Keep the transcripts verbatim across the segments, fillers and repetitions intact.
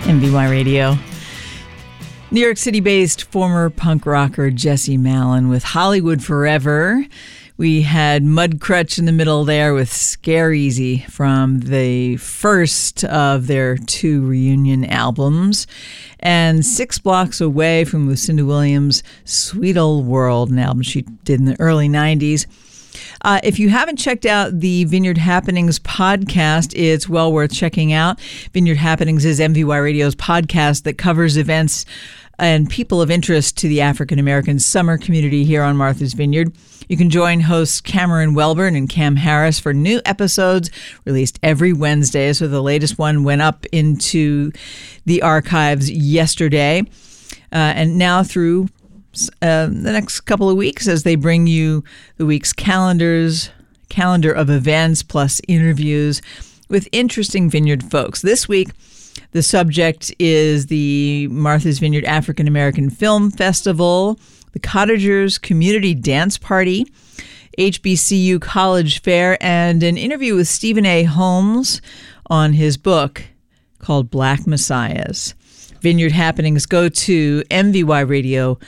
M V Y Radio. New York City-based former punk rocker Jesse Malin with Hollywood Forever. We had Mudcrutch in the middle there with Scare Easy from the first of their two reunion albums. And Six Blocks Away from Lucinda Williams' Sweet Old World, an album she did in the early nineties. Uh, if you haven't checked out the Vineyard Happenings podcast, it's well worth checking out. Vineyard Happenings is M V Y Radio's podcast that covers events and people of interest to the African-American summer community here on Martha's Vineyard. You can join hosts Cameron Welburn and Cam Harris for new episodes released every Wednesday. So the latest one went up into the archives yesterday. Uh, and now through uh, the next couple of weeks as they bring you the week's calendars, calendar of events, plus interviews with interesting vineyard folks. This week, the subject is the Martha's Vineyard African American Film Festival, the Cottagers Community Dance Party, H B C U College Fair, and an interview with Stephen A. Holmes on his book called Black Messiahs. Vineyard Happenings, go to mvyradio.org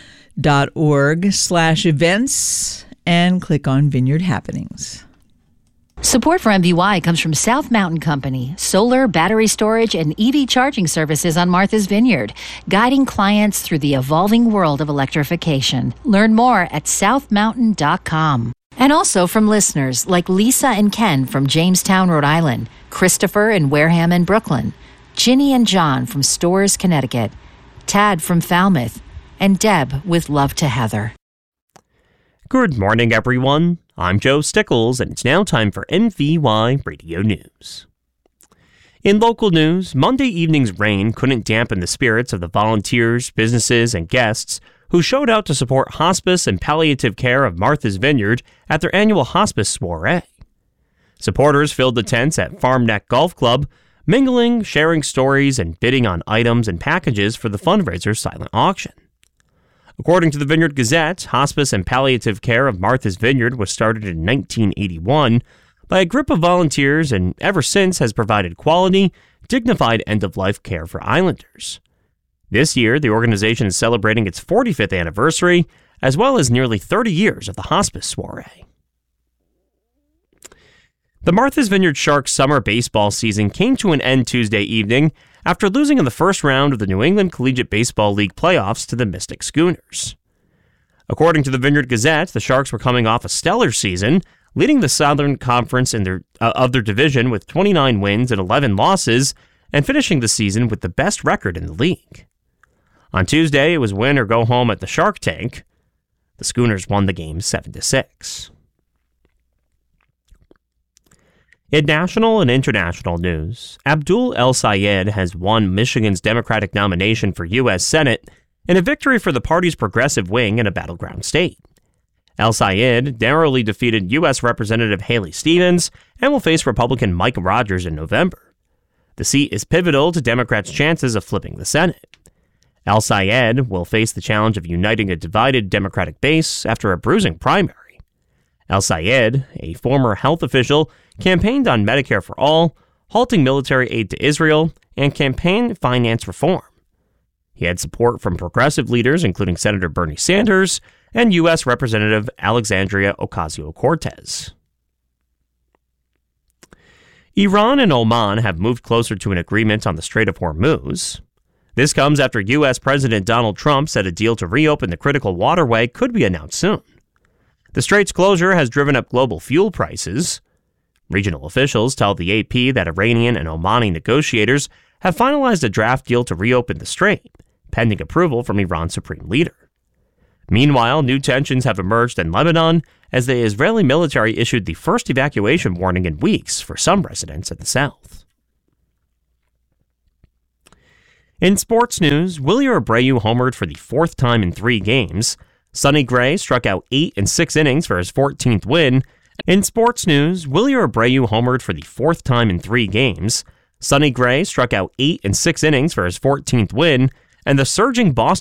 slash events and click on Vineyard Happenings. Support for M V Y comes from South Mountain Company, solar, battery storage, and E V charging services on Martha's Vineyard, guiding clients through the evolving world of electrification. Learn more at south mountain dot com. And also from listeners like Lisa and Ken from Jamestown, Rhode Island, Christopher in Wareham and Brooklyn, Ginny and John from Storrs, Connecticut, Tad from Falmouth, and Deb with Love to Heather. Good morning, everyone. I'm Joe Stickles, and it's now time for M V Y Radio News. In local news, Monday evening's rain couldn't dampen the spirits of the volunteers, businesses, and guests who showed out to support hospice and palliative care of Martha's Vineyard at their annual hospice soiree. Supporters filled the tents at Farm Neck Golf Club, mingling, sharing stories, and bidding on items and packages for the fundraiser's silent auction. According to the Vineyard Gazette, hospice and palliative care of Martha's Vineyard was started in nineteen eighty-one by a group of volunteers and ever since has provided quality, dignified end-of-life care for islanders. This year, the organization is celebrating its forty-fifth anniversary, as well as nearly thirty years of the hospice soiree. The Martha's Vineyard Sharks summer baseball season came to an end Tuesday evening after losing in the first round of the New England Collegiate Baseball League playoffs to the Mystic Schooners. According to the Vineyard Gazette, the Sharks were coming off a stellar season, leading the Southern Conference in their, uh, of their division with twenty-nine wins and eleven losses, and finishing the season with the best record in the league. On Tuesday, it was win or go home at the Shark Tank. The Schooners won the game seven to six. In national and international news, Abdul El-Sayed has won Michigan's Democratic nomination for U S Senate in a victory for the party's progressive wing in a battleground state. El-Sayed narrowly defeated U S Representative Haley Stevens and will face Republican Mike Rogers in November. The seat is pivotal to Democrats' chances of flipping the Senate. El-Sayed will face the challenge of uniting a divided Democratic base after a bruising primary. El-Sayed, a former health official, campaigned on Medicare for All, halting military aid to Israel, and campaign finance reform. He had support from progressive leaders including Senator Bernie Sanders and U S Representative Alexandria Ocasio-Cortez. Iran and Oman have moved closer to an agreement on the Strait of Hormuz. This comes after U S President Donald Trump said a deal to reopen the critical waterway could be announced soon. The strait's closure has driven up global fuel prices. Regional officials tell the A P that Iranian and Omani negotiators have finalized a draft deal to reopen the strait, pending approval from Iran's supreme leader. Meanwhile, new tensions have emerged in Lebanon as the Israeli military issued the first evacuation warning in weeks for some residents in the south. In sports news, Willie Abreu homered for the fourth time in three games. Sonny Gray struck out eight in six innings for his fourteenth win. In sports news, Willie Abreu homered for the fourth time in three games. Sonny Gray struck out eight in six innings for his fourteenth win, and the surging Boston